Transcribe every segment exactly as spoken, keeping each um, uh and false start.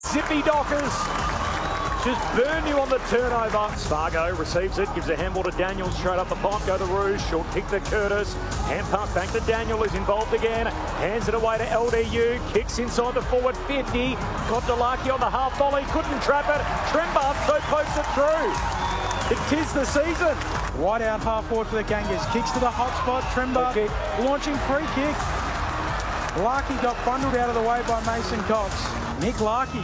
Zippy Dockers just burn you on the turnover. Spargo receives it, gives a handball to Daniel straight up the pipe. Go to Rouge, short kick to Curtis. Hand pump back to Daniel, who's involved again. Hands it away to L D U. Kicks inside the forward fifty. Got Delaki on the half volley, couldn't trap it. Trembath so pokes it through. It tis the season. Wide out half forward for the Kangas. Kicks to the hot spot. Trembath okay. launching free kick. Larkey got bundled out of the way by Mason Cox. Nick Larkey.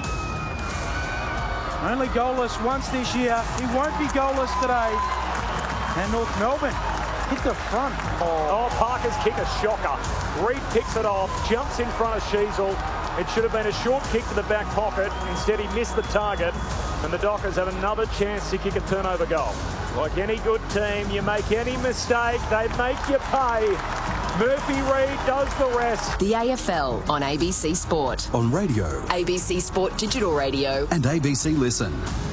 Only goalless once this year. He won't be goalless today. And North Melbourne hit the front. Oh, oh Parker's kick a shocker. Reed picks it off, jumps in front of Sheasel. It should have been a short kick to the back pocket. Instead, he missed the target. And the Dockers have another chance to kick a turnover goal. Like any good team, you make any mistake, they make you pay. Murphy Reid does the rest. The A F L on A B C Sport. On radio. A B C Sport Digital Radio. And A B C Listen.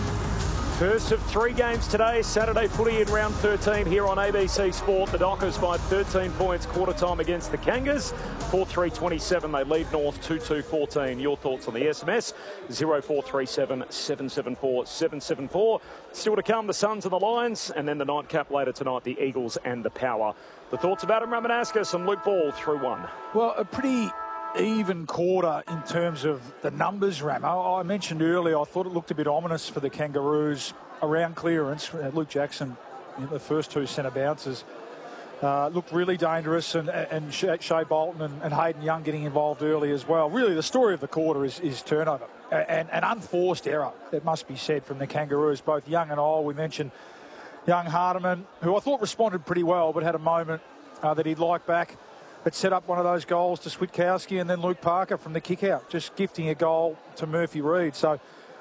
First of three games today, Saturday footy in round thirteen here on A B C Sport. The Dockers by thirteen points quarter time against the Kangas. four three twenty-seven, they lead North two two fourteen. Your thoughts on the S M S? zero four three seven, seven seven four, seven seven four. Still to come, the Suns and the Lions, and then the nightcap later tonight, the Eagles and the Power. The thoughts of Adam Ramanauskas and Luke Ball through one. Well, a pretty even quarter in terms of the numbers, Ramo. I mentioned earlier, I thought it looked a bit ominous for the Kangaroos around clearance. Luke Jackson, in the first two centre bounces, uh, looked really dangerous, and, and Shea Bolton and, and Hayden Young getting involved early as well. Really, the story of the quarter is, is turnover and an unforced error, it must be said, from the Kangaroos, both young and old. We mentioned young Hardiman, who I thought responded pretty well, but had a moment uh, that he'd like back. But set up one of those goals to Switkowski, and then Luke Parker from the kick-out, just gifting a goal to Murphy Reid. So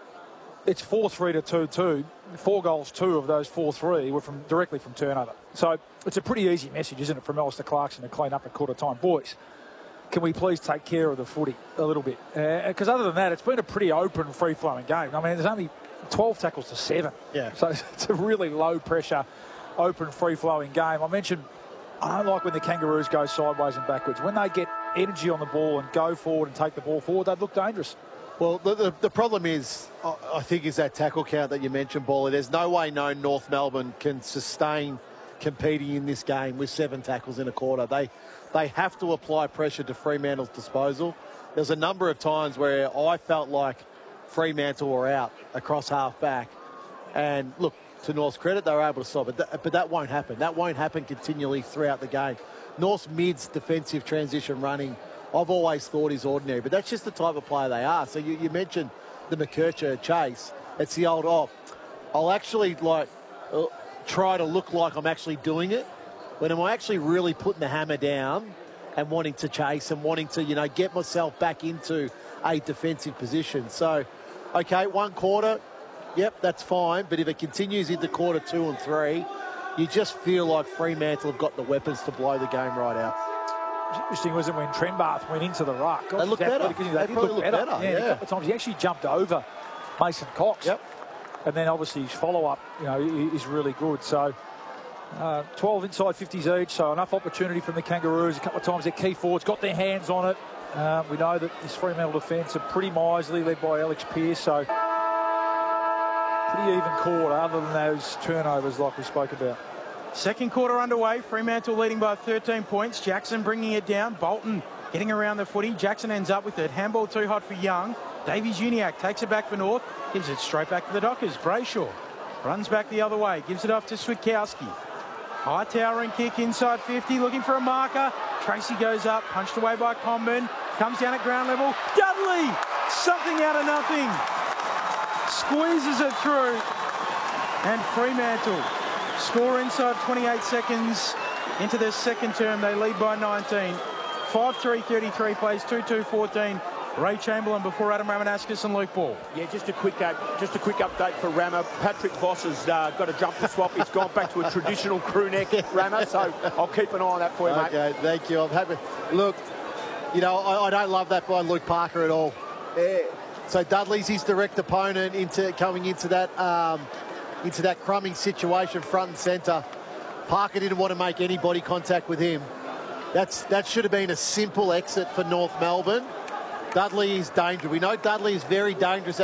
it's four three to two two. Four goals, two of those four three were from directly from turnover. So it's a pretty easy message, isn't it, from Alistair Clarkson to clean up at quarter time. Boys, can we please take care of the footy a little bit? Because uh, other than that, it's been a pretty open, free-flowing game. I mean, there's only twelve tackles to seven. Yeah. So it's a really low-pressure, open, free-flowing game. I mentioned I don't like when the Kangaroos go sideways and backwards. When they get energy on the ball and go forward and take the ball forward, they look dangerous. Well, the, the, the problem is, I think, is that tackle count that you mentioned, Baller. There's no way known North Melbourne can sustain competing in this game with seven tackles in a quarter. They they have to apply pressure to Fremantle's disposal. There's a number of times where I felt like Fremantle were out across half-back. And, look, to North's credit, they were able to stop it. But that won't happen. That won't happen continually throughout the game. North's mid's defensive transition running, I've always thought is ordinary. But that's just the type of player they are. So you, you mentioned the McKercher chase. It's the old, oh, I'll actually, like, uh, try to look like I'm actually doing it. When am I actually really putting the hammer down and wanting to chase and wanting to, you know, get myself back into a defensive position. So, okay, one quarter, yep, that's fine. But if it continues into quarter two and three, you just feel like Fremantle have got the weapons to blow the game right out. It was interesting, wasn't it, when Trembath went into the ruck? They looked better. They, they probably looked better, better. Yeah, yeah. A couple of times he actually jumped over Mason Cox. Yep. And then obviously his follow-up, you know, is really good. So uh, twelve inside fifties each, so enough opportunity from the Kangaroos. A couple of times their key forwards got their hands on it. Uh, we know that this Fremantle defence are pretty miserly, led by Alex Pearce. So pretty even quarter, other than those turnovers like we spoke about. Second quarter underway. Fremantle leading by thirteen points. Jackson bringing it down. Bolton getting around the footy. Jackson ends up with it. Handball too hot for Young. Davies Uniacke takes it back for North. Gives it straight back to the Dockers. Brayshaw runs back the other way. Gives it off to Switkowski. High towering kick inside fifty. Looking for a marker. Tracy goes up. Punched away by Comben. Comes down at ground level. Dudley! Something out of nothing. Squeezes it through. And Fremantle score inside twenty-eight seconds into their second term. They lead by nineteen. five three thirty-three plays two two fourteen. Ray Chamberlain before Adam Ramanauskas and Luke Ball. Yeah, just a quick uh, just a quick update for Rama. Patrick Voss has uh, got a jump to swap. He's gone back to a traditional crew neck, Rama, so I'll keep an eye on that for you, okay, mate. Okay, thank you. I'm happy. Look, you know, I, I don't love that by Luke Parker at all. Yeah. So Dudley's his direct opponent into coming into that um, into that crumbing situation front and centre. Parker didn't want to make any body contact with him. That's that should have been a simple exit for North Melbourne. Dudley is dangerous. We know Dudley is very dangerous